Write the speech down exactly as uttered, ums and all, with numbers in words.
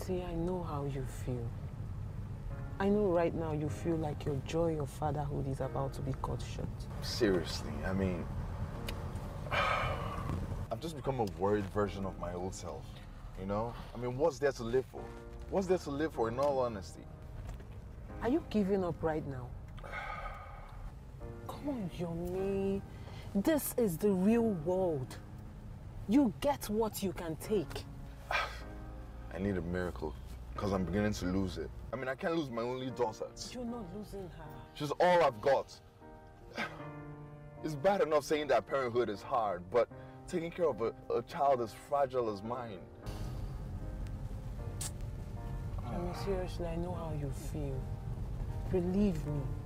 See, I know how you feel. I know right now you feel like your joy of fatherhood is about to be cut short. Seriously, I mean, I've just become a worried version of my old self, you know? I mean, what's there to live for? What's there to live for, in all honesty? Are you giving up right now? Come on, Yomi. This is the real world. You get what you can take. I need a miracle, because I'm beginning to lose it. I mean, I can't lose my only daughter. You're not losing her. She's all I've got. It's bad enough saying that parenthood is hard, but taking care of a, a child as fragile as mine. I mean, seriously, I know how you feel. Believe me.